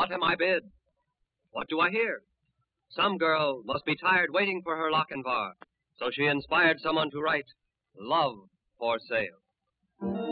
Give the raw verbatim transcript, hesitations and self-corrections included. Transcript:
What am I bid? What do I hear? Some girl must be tired waiting for her Lochinvar, so she inspired someone to write Love for Sale.